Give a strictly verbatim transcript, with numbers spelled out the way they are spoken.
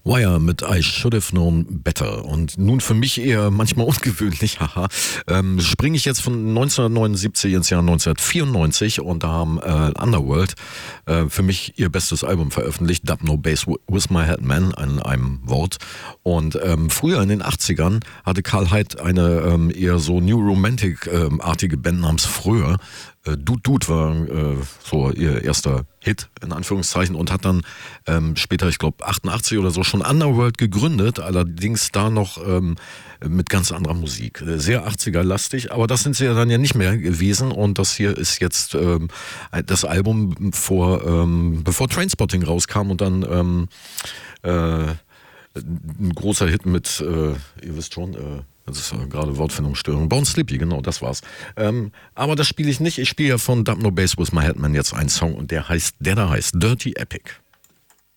Wire mit I Should Have Known Better. Und nun für mich eher manchmal ungewöhnlich, haha, ähm, springe ich jetzt von neunzehnhundertneunundsiebzig ins Jahr neunzehnhundertvierundneunzig und da haben äh, Underworld äh, für mich ihr bestes Album veröffentlicht, Dub No Bass With My Head Man, in einem Wort. Und ähm, früher in den achtzigern hatte Karl Heid eine ähm, eher so New Romantic-artige ähm, Band namens Fröhr. Äh, Dude Dude war äh, so ihr erster Hit, in Anführungszeichen, und hat dann ähm, später, ich glaube achtundachtzig oder so, schon Underworld gegründet, allerdings da noch ähm, mit ganz anderer Musik. Sehr achtziger-lastig, aber das sind sie ja dann ja nicht mehr gewesen und das hier ist jetzt ähm, das Album vor, ähm, bevor Trainspotting rauskam und dann ähm, äh, ein großer Hit mit, äh, ihr wisst schon, äh, das ist ja gerade Wortfindungsstörung. Bone Sleepy, genau, das war's. Ähm, aber das spiele ich nicht. Ich spiele ja von Dub No Bass With My Head Man jetzt einen Song und der heißt, der da heißt Dirty Epic.